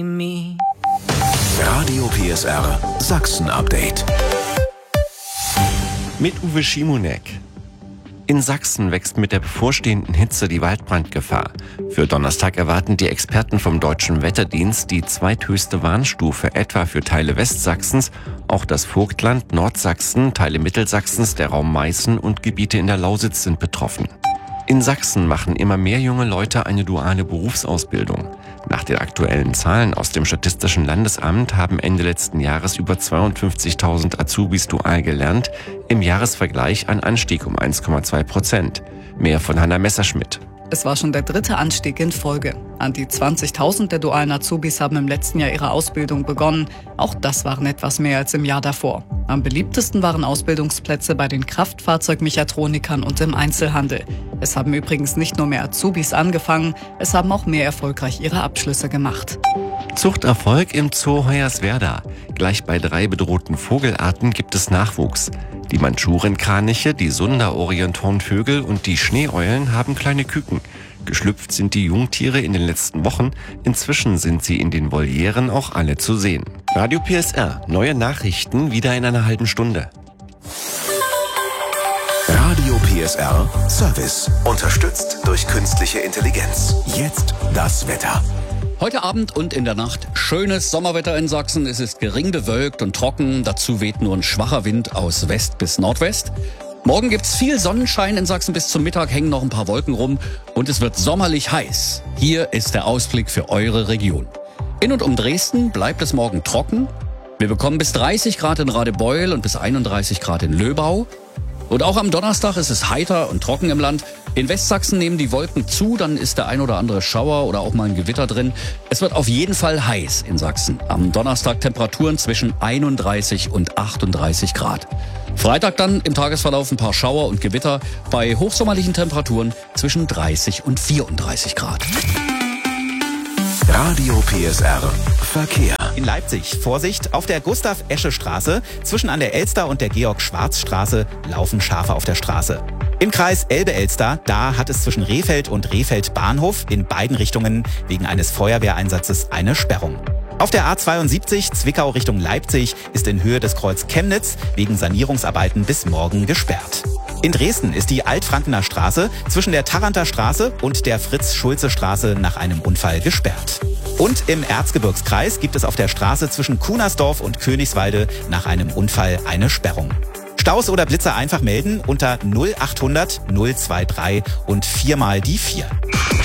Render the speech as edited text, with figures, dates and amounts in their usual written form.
Radio PSR Sachsen-Update. Mit Uwe Schimonek. In Sachsen wächst mit der bevorstehenden Hitze die Waldbrandgefahr. Für Donnerstag erwarten die Experten vom Deutschen Wetterdienst die zweithöchste Warnstufe, etwa für Teile Westsachsens, auch das Vogtland, Nordsachsen, Teile Mittelsachsens, der Raum Meißen und Gebiete in der Lausitz sind betroffen. In Sachsen machen immer mehr junge Leute eine duale Berufsausbildung. Nach den aktuellen Zahlen aus dem Statistischen Landesamt haben Ende letzten Jahres über 52.000 Azubis dual gelernt, im Jahresvergleich ein Anstieg um 1,2%. Mehr von Hanna Messerschmidt. Es war schon der dritte Anstieg in Folge. An die 20.000 der dualen Azubis haben im letzten Jahr ihre Ausbildung begonnen. Auch das waren etwas mehr als im Jahr davor. Am beliebtesten waren Ausbildungsplätze bei den Kraftfahrzeugmechatronikern und im Einzelhandel. Es haben übrigens nicht nur mehr Azubis angefangen, es haben auch mehr erfolgreich ihre Abschlüsse gemacht. Zuchterfolg im Zoo Hoyerswerda. Gleich bei 3 bedrohten Vogelarten gibt es Nachwuchs. Die Mandschurienkraniche, die Sunder-Orienthornvögel und die Schneeeulen haben kleine Küken. Geschlüpft sind die Jungtiere in den letzten Wochen. Inzwischen sind sie in den Volieren auch alle zu sehen. Radio PSR. Neue Nachrichten wieder in einer halben Stunde. Radio PSR Service. Unterstützt durch künstliche Intelligenz. Jetzt das Wetter. Heute Abend und in der Nacht schönes Sommerwetter in Sachsen. Es ist gering bewölkt und trocken. Dazu weht nur ein schwacher Wind aus West bis Nordwest. Morgen gibt's viel Sonnenschein in Sachsen. Bis zum Mittag hängen noch ein paar Wolken rum. Und es wird sommerlich heiß. Hier ist der Ausblick für eure Region. In und um Dresden bleibt es morgen trocken. Wir bekommen bis 30 Grad in Radebeul und bis 31 Grad in Löbau. Und auch am Donnerstag ist es heiter und trocken im Land. In Westsachsen nehmen die Wolken zu, dann ist der ein oder andere Schauer oder auch mal ein Gewitter drin. Es wird auf jeden Fall heiß in Sachsen. Am Donnerstag Temperaturen zwischen 31 und 38 Grad. Freitag dann im Tagesverlauf ein paar Schauer und Gewitter bei hochsommerlichen Temperaturen zwischen 30 und 34 Grad. Radio PSR Verkehr. In Leipzig, Vorsicht, auf der Gustav-Esche-Straße zwischen an der Elster und der Georg-Schwarz-Straße laufen Schafe auf der Straße. Im Kreis Elbe-Elster, da hat es zwischen Rehfeld und Rehfeld Bahnhof in beiden Richtungen wegen eines Feuerwehreinsatzes eine Sperrung. Auf der A72 Zwickau Richtung Leipzig ist in Höhe des Kreuz Chemnitz wegen Sanierungsarbeiten bis morgen gesperrt. In Dresden ist die Altfrankener Straße zwischen der Taranter Straße und der Fritz-Schulze-Straße nach einem Unfall gesperrt. Und im Erzgebirgskreis gibt es auf der Straße zwischen Kunersdorf und Königswalde nach einem Unfall eine Sperrung. Staus oder Blitzer einfach melden unter 0800 023 und 4 mal die 4.